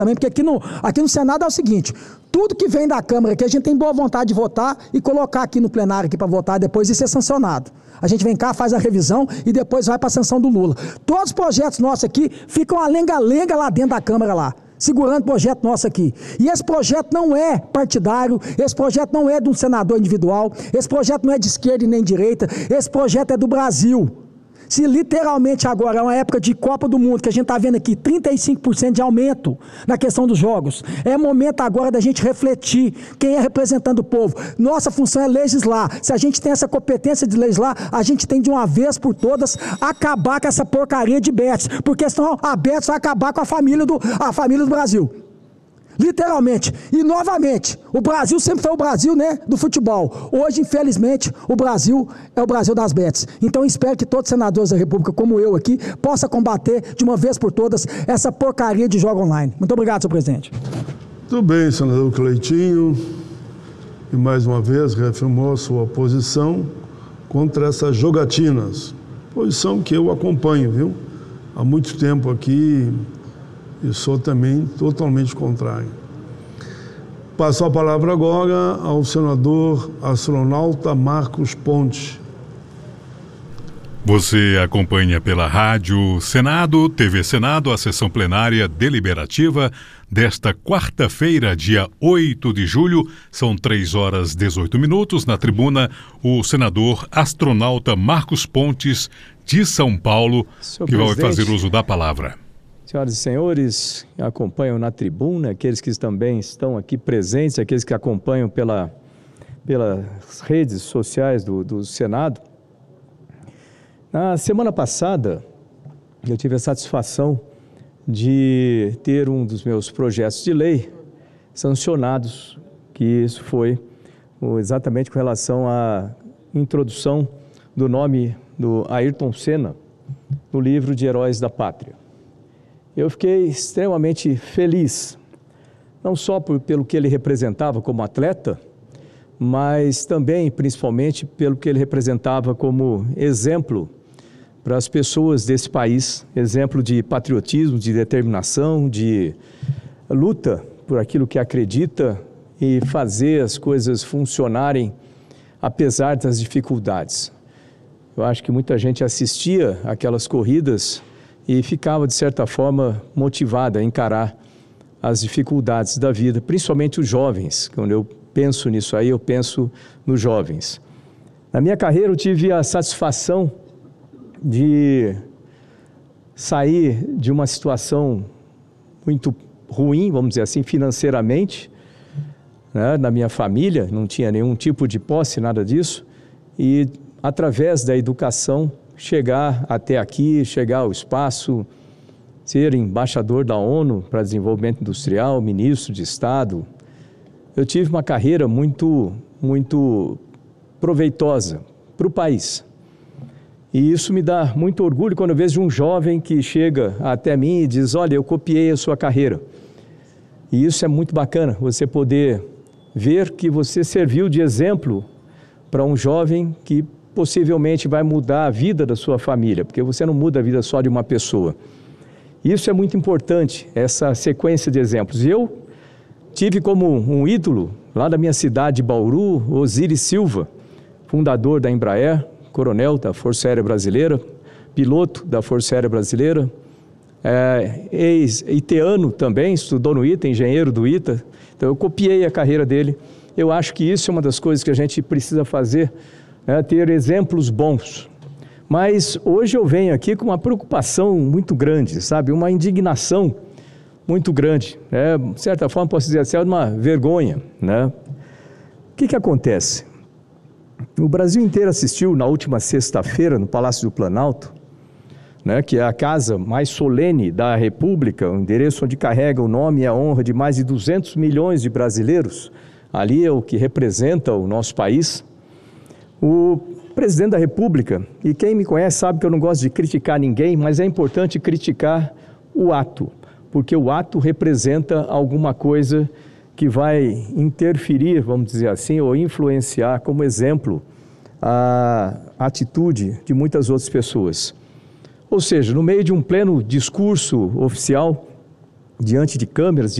também, porque aqui no Senado é o seguinte, tudo que vem da Câmara aqui, a gente tem boa vontade de votar e colocar aqui no plenário aqui para votar, depois isso é sancionado. A gente vem cá, faz a revisão e depois vai para a sanção do Lula. Todos os projetos nossos aqui ficam a lenga-lenga lá dentro da Câmara lá, segurando o projeto nosso aqui. E esse projeto não é partidário, esse projeto não é de um senador individual, esse projeto não é de esquerda e nem de direita, esse projeto é do Brasil. Se literalmente agora é uma época de Copa do Mundo, que a gente está vendo aqui 35% de aumento na questão dos jogos, é momento agora da gente refletir quem é representando o povo. Nossa função é legislar. Se a gente tem essa competência de legislar, a gente tem de uma vez por todas acabar com essa porcaria de bets, porque senão a bets vai acabar com a família do Brasil. Literalmente. E novamente, o Brasil sempre foi o Brasil, né, do futebol. Hoje, infelizmente, o Brasil é o Brasil das bets. Então, espero que todos os senadores da República, como eu aqui, possam combater de uma vez por todas essa porcaria de jogo online. Muito obrigado, senhor presidente. Muito bem, senador Cleitinho. E mais uma vez reafirmou a sua posição contra essas jogatinas. Posição que eu acompanho, viu? Há muito tempo aqui. E sou também totalmente contrário. Passo a palavra agora ao senador astronauta Marcos Pontes. Você acompanha pela Rádio Senado, TV Senado, a sessão plenária deliberativa desta quarta-feira, dia 8 de julho. São 3h18. Na tribuna, o senador astronauta Marcos Pontes, de São Paulo, que vai fazer uso da palavra. Senhoras e senhores, que acompanham na tribuna, aqueles que também estão aqui presentes, aqueles que acompanham pelas redes sociais do Senado. Na semana passada, eu tive a satisfação de ter um dos meus projetos de lei sancionados, que isso foi exatamente com relação à introdução do nome do Ayrton Senna no livro de Heróis da Pátria. Eu fiquei extremamente feliz, não só pelo que ele representava como atleta, mas também, principalmente, pelo que ele representava como exemplo para as pessoas desse país, exemplo de patriotismo, de determinação, de luta por aquilo que acredita e fazer as coisas funcionarem apesar das dificuldades. Eu acho que muita gente assistia aquelas corridas e ficava, de certa forma, motivada a encarar as dificuldades da vida, principalmente os jovens. Quando eu penso nisso aí, eu penso nos jovens. Na minha carreira, eu tive a satisfação de sair de uma situação muito ruim, vamos dizer assim, financeiramente, né? Na minha família, não tinha nenhum tipo de posse, nada disso, e através da educação, chegar até aqui, chegar ao espaço, ser embaixador da ONU para desenvolvimento industrial, ministro de Estado. Eu tive uma carreira muito proveitosa para o país. E isso me dá muito orgulho quando eu vejo um jovem que chega até mim e diz, olha, eu copiei a sua carreira. E isso é muito bacana, você poder ver que você serviu de exemplo para um jovem que possivelmente vai mudar a vida da sua família, porque você não muda a vida só de uma pessoa. Isso é muito importante, essa sequência de exemplos. E eu tive como um ídolo, lá da minha cidade de Bauru, Osiris Silva, fundador da Embraer, coronel da Força Aérea Brasileira, piloto da Força Aérea Brasileira, ex-iteano também, estudou no ITA, engenheiro do ITA. Então eu copiei a carreira dele. Eu acho que isso é uma das coisas que a gente precisa fazer, ter exemplos bons. Mas hoje eu venho aqui com uma preocupação muito grande, sabe? Uma indignação muito grande. De certa forma, posso dizer assim, é uma vergonha, né? O que acontece? O Brasil inteiro assistiu na última sexta-feira, no Palácio do Planalto, né, que é a casa mais solene da República, o endereço onde carrega o nome e a honra de mais de 200 milhões de brasileiros. Ali é o que representa o nosso país. O presidente da República, e quem me conhece sabe que eu não gosto de criticar ninguém, mas é importante criticar o ato, porque o ato representa alguma coisa que vai interferir, vamos dizer assim, ou influenciar como exemplo a atitude de muitas outras pessoas. Ou seja, no meio de um pleno discurso oficial, diante de câmeras,